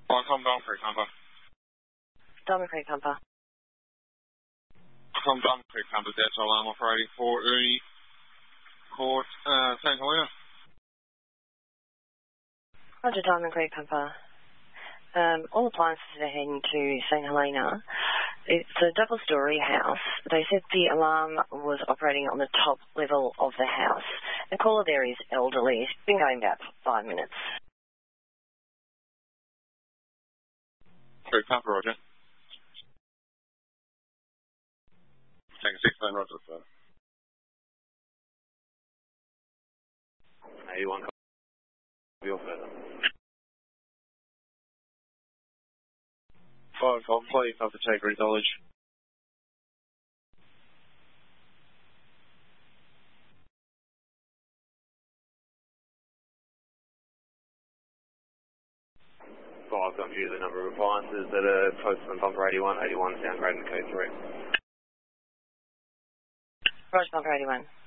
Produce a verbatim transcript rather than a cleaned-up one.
Welcome, Diamond Creek Camper. Diamond Creek Camper. Welcome, Diamond Creek Camper. Delta Alarm operating for Ernie Court, uh, Saint Helena. Roger, Diamond Creek Camper. Um, all appliances are heading to Saint Helena. It's a double-storey house. They said the alarm was operating on the top level of the house. The caller there is elderly. It's been going about five minutes. Creek Camper, Roger. Take a sixteen, Roger, sir. eighty-one, your further. Five, I'll please have to take knowledge. Five, got you the number of appliances that are posted on Pumper eighty-one, eighty-one, downgrading code three. Roger, Pumper eighty-one.